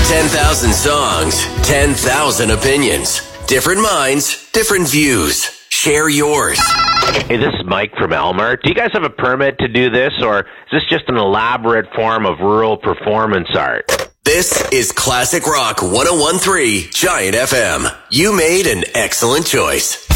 10,000 songs, 10,000 opinions. Different minds, different views. Share yours. Hey, this is Mike from Elmer. Do you guys have a permit to do this, or is this just an elaborate form of rural performance art? This is Classic Rock 101.3 Giant FM. You made an excellent choice.